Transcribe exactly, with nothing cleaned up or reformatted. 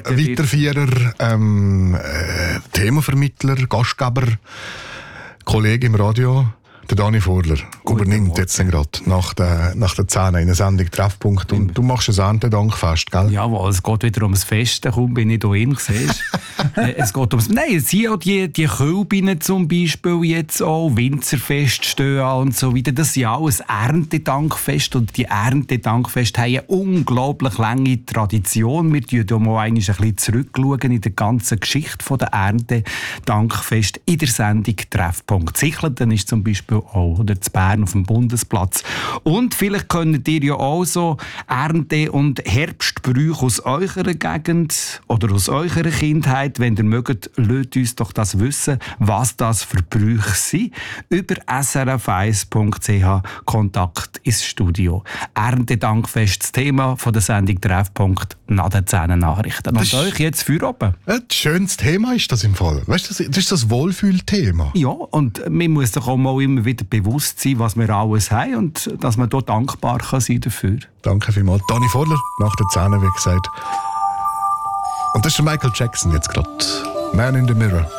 Weiterführer, ähm, äh, Themavermittler, Gastgeber, Kollege im Radio, der Dani Vorler, übernimmt jetzt gerade nach der, nach der zehn in der Sendung Treffpunkt. Und du machst ein Erntedankfest, gell? Jawohl, es geht wieder ums Fest, kaum bin ich da hin, siehst äh, es geht ums... Nein, es sind auch die, die Kölbinnen zum Beispiel jetzt auch, Winzerfest stehen an und so weiter. Das ist ja auch ein Erntedankfest und die Erntedankfeste haben eine unglaublich lange Tradition. Wir schauen hier mal ein bisschen zurückschauen in der ganzen Geschichte der Erntedankfest in der Sendung Treffpunkt. Sichleten ist zum Beispiel auch, oder zu Bern auf dem Bundesplatz. Und vielleicht könnt ihr ja auch so Ernte- und Herbstbrüche aus eurer Gegend oder aus eurer Kindheit, wenn ihr mögt, lasst uns doch das wissen, was das für Brüche sind. Über s r f eins punkt c h Kontakt ins Studio. Erntedankfest, das Thema von der Sendung Treffpunkt nach den zehn Nachrichten. Und euch jetzt für oben. Ein schönes Thema ist das im Fall. Weißt du, das ist das Wohlfühlthema. Ja, und man muss doch auch mal immer wieder bewusst sein, was wir alles haben und dass man dort dankbar kann sein dafür. Danke vielmals. Dani Vorler, nach der Zähne, wie gesagt. Und das ist der Michael Jackson jetzt gerade. Man in the Mirror.